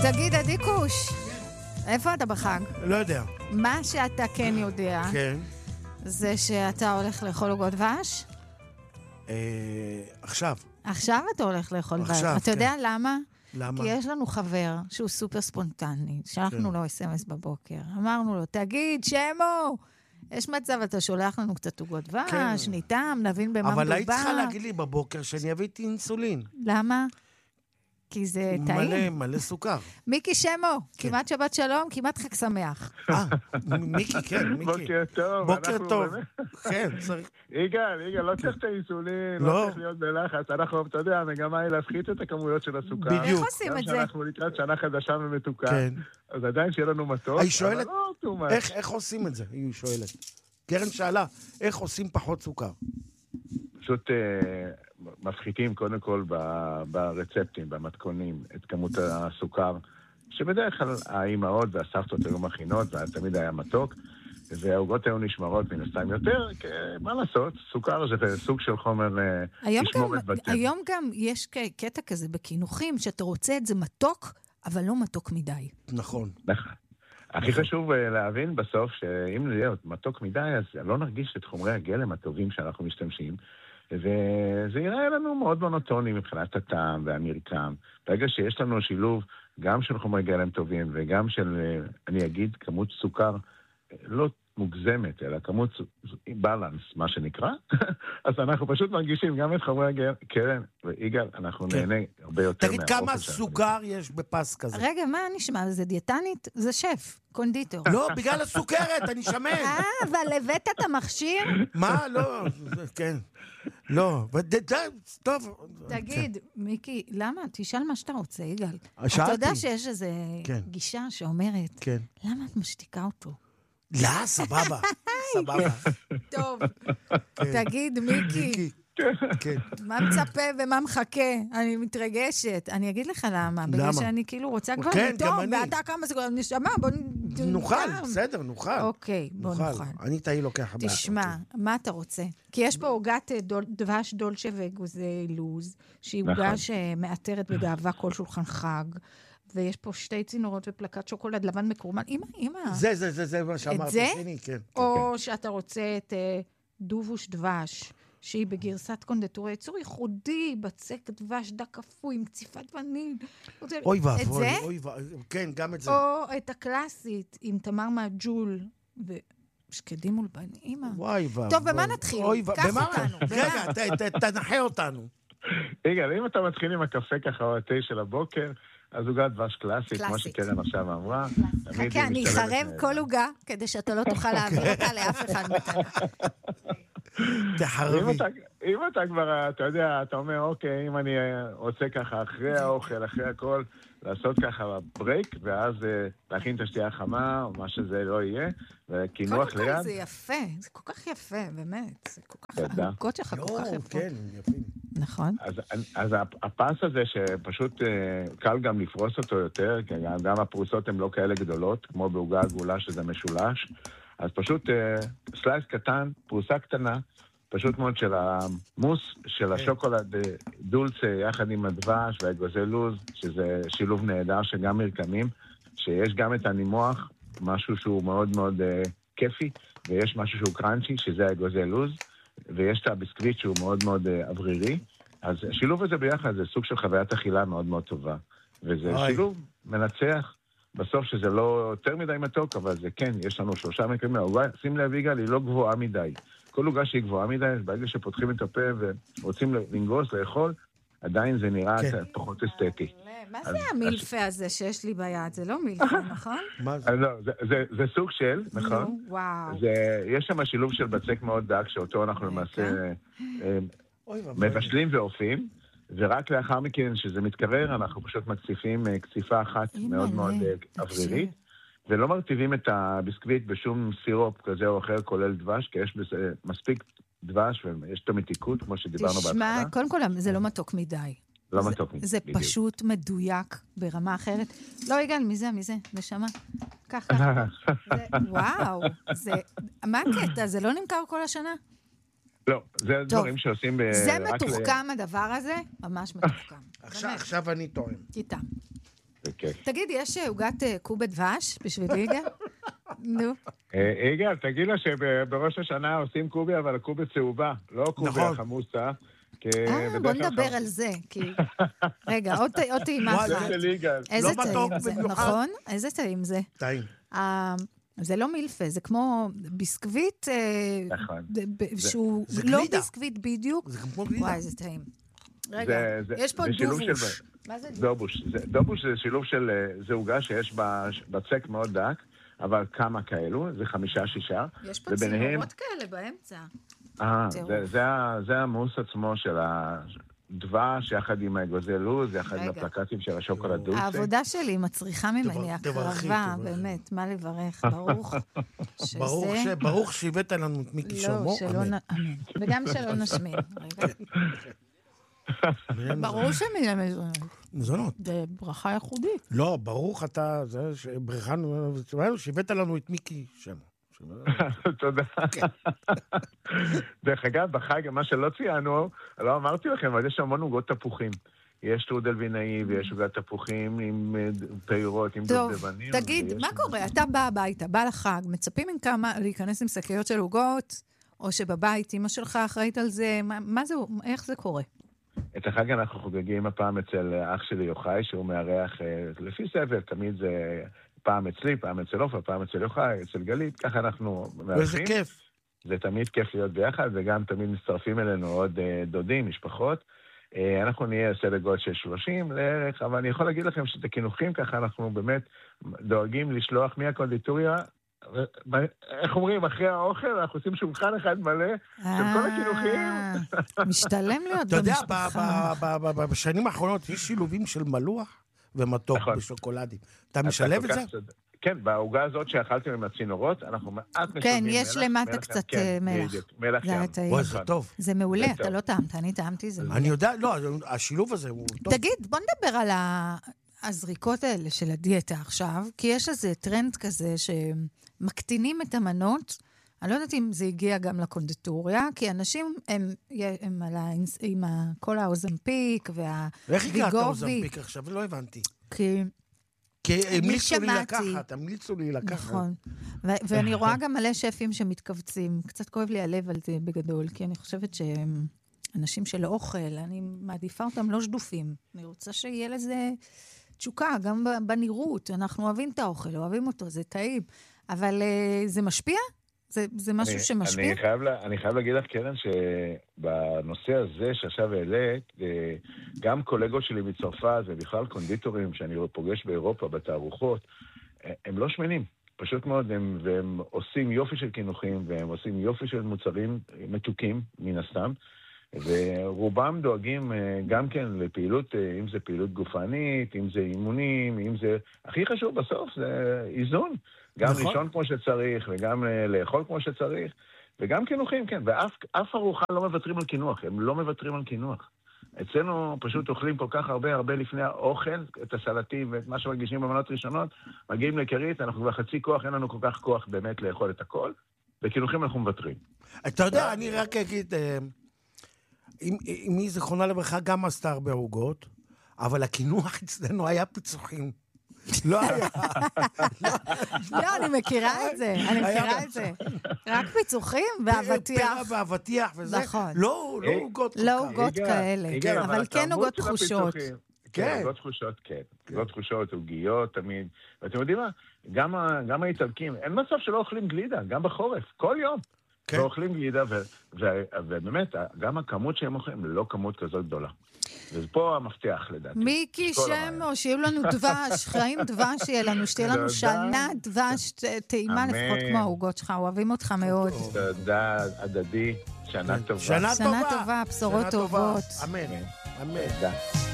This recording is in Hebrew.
תגיד, עדיקוש, איפה אתה בחג? לא יודע. מה שאתה כן יודע, כן. זה שאתה הולך לאכול עוגות דבש? עכשיו. עכשיו אתה הולך לאכול דבש. עכשיו, אתה יודע למה? למה? כי יש לנו חבר שהוא סופר ספונטני. שלחנו לו אס-אמס בבוקר. אמרנו לו, תגיד, שמו! יש מצב, אתה שולח לנו קצת עוגות דבש, ניתם, נבין במה מדובר. אבל היית צריכה להגיד לי בבוקר שאני אביא אינסולין. למה? כי זה טעים. מלא סוכר. מיקי שמו, כמעט שבת שלום, כמעט חג שמח. מיקי, כן, מיקי. בוקר טוב. בוקר טוב. כן, צריך. יגאל, לא צריך את האינסולין, לא צריך להיות בלחץ. אנחנו, אתה יודע, המגמה היא להפחית את הכמויות של הסוכר. בדיוק. איך עושים את זה? גם שאנחנו לקראת שנה חדשה ומתוקה. כן. אז עדיין שיהיה לנו מתוק. היא שואלת, לא, איך עושים את זה? היא שואלת. קרן שאלה, איך עושים פחות סוכר? פשוט מפחיתים קודם כל ברצפטים, במתכונים, את כמות הסוכר, שבדרך כלל האימהות והסבתות היו מכינות, ותמיד היה מתוק, והעוגות היו נשמרות מן הסתם יותר, מה לעשות? סוכר זה סוג של חומר תשמורת בצד. היום גם יש קטע כזה בכינוחים, שאתה רוצה את זה מתוק, אבל לא מתוק מדי. נכון. הכי חשוב להבין בסוף, שאם זה יהיה מתוק מדי, אז לא נרגיש את חומרי הגלם הטובים שאנחנו משתמשים, וזה יראה לנו מאוד מונוטוני מבחינת הטעם והמרקם. ברגע שיש לנו שילוב גם של חומרי גלם טובים, וגם של, אני אגיד, כמות סוכר לא מוגזמת, אלא כמות בלנס, מה שנקרא, אז אנחנו פשוט מרגישים גם את חומרי הגלם, ויגאל, אנחנו נהנה הרבה יותר תגיד, כמה סוכר יש בפס כזה? רגע, מה נשמע? זה דיאטנית? זה שף, קונדיטור. לא, בגלל הסוכרת, אני שמן. אבל הבאת את המכשיר? מה? לא, כן. לא, טוב. תגיד, מיקי, למה? תשאל מה שאתה רוצה, יגאל. שאלתי. אתה יודע שיש איזו גישה שאומרת, למה את משתיקה אותו? לא, סבבה. טוב, תגיד, מיקי, מה מצפה ומה מחכה? אני מתרגשת. אני אגיד לך למה. בגלל שאני כאילו רוצה כבר לטוב, ואתה כמה זה... נשמע, בוא... נוכל, בסדר, נוכל. אוקיי, בוא נוכל. אני תהי לוקח הבא. תשמע, מה אתה רוצה? כי יש פה עוגת דבש דולצ'ה וגוזי לוז, שהיא עוגה שמאתרת בגאווה כל שולחן חג, ויש פה 2 צינורות ופלקת שוקולד לבן מקורמן. אמא. זה מה שאמרתי. את זה? כן. או שאתה רוצה את דובוש דבש, שהיא בגרסת קונדטורה, יצור ייחודי, בצק דבש דק אפוי, עם קציפת וניל. אוי את זה? כן, גם את זה. או את הקלאסית, עם תמר מהג'ול, ושקדים מולבן, אמא. טוב, במה נתחיל? קח אותנו. רגע, תנחה אותנו. רגע, אם אתה מתחיל עם הקפה ככה או התה של הבוקר, אז עוגת דבש קלאסית, כמו שקרן עכשיו אמרה. חכה, אני אחרב כל עוגה, כדי שאתה לא תוכל להעביר אותה לאף אחד מתנה. תחרבי. אם אתה כבר, אתה יודע, אתה אומר, אוקיי, אם אני רוצה ככה אחרי האוכל, אחרי הכל, לעשות ככה ברייק, ואז להכין את השתייה החמה, או מה שזה לא יהיה, וכינוח ליד. קודם כל זה יפה, זה כל כך יפה, באמת. זה כל כך, העוגות שלך כל כך יפות. כן, יפים. נכון. אז הפס הזה שפשוט קל גם לפרוס אותו יותר, כי גם הפרוסות הן לא כאלה גדולות, כמו בעוגה עגולה שזה משולש, אז פשוט סלייס קטן, פרוסה קטנה, פשוט מאוד של המוס, של השוקולד דולצה, יחד עם הדבש והאגוזי לוז, שזה שילוב נהדר שגם מרקמים, שיש גם את הנימוח, משהו שהוא מאוד מאוד כיפי, ויש משהו שהוא קראנצ'י, שזה האגוזי לוז, ויש את הביסקוויט שהוא מאוד מאוד אוורירי, אז השילוב הזה ביחד זה סוג של חוויית אכילה מאוד מאוד טובה, וזה שילוב מנצח, בסוף שזה לא יותר מדי מתוק, אבל זה כן, יש לנו 3 מקרים מהעוגה, שים לב יגאל, היא לא גבוהה מדי. כל עוגה שהיא גבוהה מדי, ברגע שפותחים את הפה ורוצים לנגוס, לאכול, עדיין זה נראה פחות אסתטי. מה זה המילפה הזה שיש לי ביד? זה לא מילפה, נכון? זה סוג של, נכון? וואו. יש שם שילוב של בצק מאוד דק, שאותו אנחנו למעשה מבשלים ואופים, ורק לאחר מכן שזה מתקרר, אנחנו פשוט מקציפים קציפה אחת מאוד מאוד אוורירית, ולא מרטיבים את הביסקוויט בשום סירופ כזה או אחר, כולל דבש, כי יש בזה מספיק דבש, ויש את המתיקות, כמו שדיברנו בהתחלה. תשמע, קודם כל, זה לא מתוק מדי. לא מתוק מדי. זה פשוט מדויק ברמה אחרת. לא, יגאל, מי זה? נשמה. ככה. וואו. מה הקטע? זה לא נמכר כל השנה? לא, זה דברים שעושים... זה מתוחכם הדבר הזה? ממש מתוחכם. עכשיו אני טועם. תיתה. תגיד, יש עוגת קובה דבש בשביל יגאל? נו. יגאל, תגיד לה שבראש השנה עושים קובי, אבל קובי צהובה, לא קובי החמוסה. בוא נדבר על זה, כי... רגע, עוד טעימה אחת. איזה טעים זה, נכון? איזה טעים זה? טעים. זה לא מילפה, זה כמו ביסקוויט, שהוא לא ביסקוויט בדיוק. זה כמו גלידה. וואי, זה טעים. רגע, יש פה דובוש. מה זה דובוש? דובוש זה שילוב של, זה עוגה שיש בצק מאוד דק, אבל כמה כאלו, זה 5-6. יש פה צינורות כאלה באמצע. זה המוס עצמו של הדבש, יחד עם האגוזי לוז, יחד עם הפלקטים של השוקולד דולצה. העבודה שלי מצריכה ממני הקרבה, באמת, מה לברך, ברוך. ברוך שהבאת לנו את מיקי שלמה, אמן. וגם שלא נשמין. ברור שמילה מזונות. זה ברכה ייחודית. לא, ברוך אתה, זה ברכה, שהבאת לנו את מיקי שלמה. תודה. דרך אגב, בחג, מה שלא ציינו, לא אמרתי לכם, אבל יש המון עוגות תפוחים. יש טרודל וינאי ויש עוגת תפוחים עם פירות, עם דובדבנים. טוב, תגיד, מה קורה? אתה בא הביתה, בא לחג, מצפים ממך להיכנס עם שקיות של עוגות, או שבבית אמא שלך אחראית על זה? מה זה, איך זה קורה? את החג אנחנו חוגגים הפעם אצל אח שלי יוחאי, שהוא מארח לפי סבל, תמיד זה... פעם אצלי, פעם אצל אופה, פעם אצל יוחאי, אצל גלית, ככה אנחנו מארחים. וזה כיף. זה תמיד כיף להיות ביחד, וגם תמיד מצטרפים אלינו עוד דודים, משפחות. אנחנו נהיה סדר גודל של 30 לערך, אבל אני יכול להגיד לכם שאת הכינוחים ככה אנחנו באמת דואגים לשלוח מהקונדיטוריה, איך אומרים, אחרי האוכל, אנחנו עושים שולחן אחד מלא של כל הכינוחים. משתלם להיות במשפחה. אתה יודע, בשנים האחרונות יש שילובים של מלוח ומתוק בשוקולדים. אתה משלב את זה? כן, בעוגה הזאת שאכלתם עם הצינורות, אנחנו מעט משלבים כן, יש למטה קצת מלח. מלח ים. וואי, זה טוב. זה מעולה, אתה לא טעמת, אני טעמתי, זה מעולה. אני יודע, לא, השילוב הזה הוא טוב. תגיד, בוא נדבר על הזריקות האלה של הדיאטה עכשיו, כי יש איזה טרנד כזה שמקטינים את המנות, אני לא יודעת אם זה הגיע גם לקונדיטוריה, כי אנשים הם עם כל האוזמפיק והוויגובי. איך הגעת האוזמפיק עכשיו? לא הבנתי. כי המליצו לי לקחת. נכון. ואני רואה גם מלא שפים שמתכווצים. קצת כואב לי הלב על זה בגדול, כי אני חושבת שאנשים של אוכל, אני מעדיפה אותם לא שדופים. אני רוצה שיהיה לזה תשוקה, גם בנראות. אנחנו אוהבים את האוכל, אוהבים אותו, זה טעים. אבל זה משפיע? זה משהו שמשפיע? אני חייב להגיד לך, קרן, שבנושא הזה שעכשיו העלית, גם קולגות שלי מצרפת ובכלל קונדיטורים שאני פוגש באירופה בתערוכות, הם לא שמנים. פשוט מאוד, והם עושים יופי של כינוחים, והם עושים יופי של מוצרים מתוקים, מן הסתם, ורובם דואגים גם כן לפעילות, אם זה פעילות גופנית, אם זה אימונים, אם זה... הכי חשוב בסוף זה איזון. גם לישון כמו שצריך, וגם לאכול כמו שצריך, וגם כינוחים, כן. ואף ארוחה לא מוותרים על כינוח, הם לא מוותרים על כינוח. אצלנו פשוט אוכלים כל כך הרבה לפני האוכל, את הסלטים ואת מה שמרגישים במנות ראשונות, מגיעים לקרית, אנחנו כבר חצי כוח, אין לנו כל כך כוח באמת לאכול את הכל, וכינוחים אנחנו מוותרים. אתה יודע, אני רק אגיד, אמי זכרונה לברכה גם עשתה הרבה עוגות, אבל הכינוח אצלנו היה פיצוחים. לא היה. לא, אני מכירה את זה. רק פיצוחים ואבטיח. פרע ואבטיח וזה. נכון. לא עוגות לא עוגות כאלה, אבל כן עוגות תחושות. כן, עוגות תחושות, כן. עוגות תחושות, עוגיות תמיד. ואתם יודעים מה? גם האיטלקים, אין מצב שלא אוכלים גלידה, גם בחורף, כל יום. לא אוכלים גלידה, ובאמת, גם הכמות שהם אוכלים, לא כמות כזאת גדולה. ופה המפתח, לדעתי. מיקי שמו, שיהיו לנו דבש, חיים דבש שיהיה לנו, שתהיה לנו שנה דבש טעימה לפחות כמו העוגות שלך, אוהבים אותך מאוד. תודה, הדדי, שנה טובה. שנה טובה, בשורות טובות. אמן, אמן. תודה.